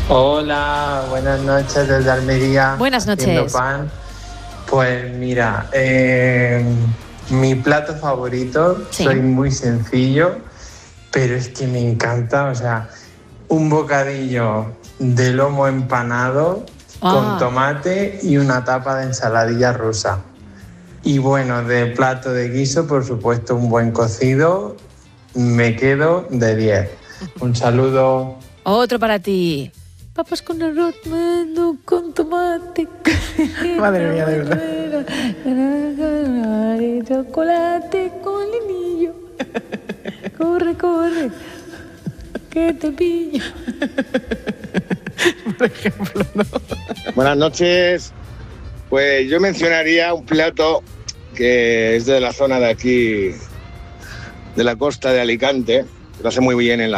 Hola, buenas noches desde Almería. Buenas noches. Haciendo pan. Pues mira, mi plato favorito, Sí. soy muy sencillo, pero es que me encanta, o sea, un bocadillo de lomo empanado con tomate y una tapa de ensaladilla rusa. Y bueno, de plato de guiso, por supuesto, un buen cocido, me quedo de 10. Un saludo. Otro para ti. Papas con arroz, mano con tomate. Madre mía, de verdad. Chocolate con linillo. Corre, corre. Que te pillo. Por ejemplo, ¿no? Buenas noches. Pues yo mencionaría un plato que es de la zona de aquí, de la costa de Alicante, que lo hace muy bien en la